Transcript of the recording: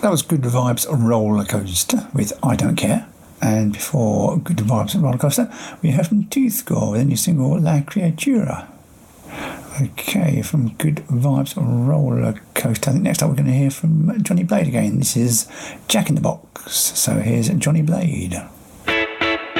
That was Good Vibes Roller Coaster with I Don't Care. And before Good Vibes Roller Coaster, we heard from Toothgore with a new single La Criatura. Okay, from Good Vibes Roller Coaster. I think next up we're going to hear from Johnny Blade again. This is Jack in the Box. So here's Johnny Blade.